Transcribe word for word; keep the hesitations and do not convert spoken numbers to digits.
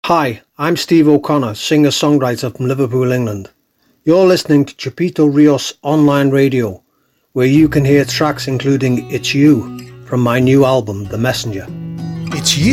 Hi, I'm Steve O'Connor, singer-songwriter from Liverpool, England. You're listening to Chapito Rios Online Radio, where you can hear tracks including It's You from my new album, The Messenger. It's You.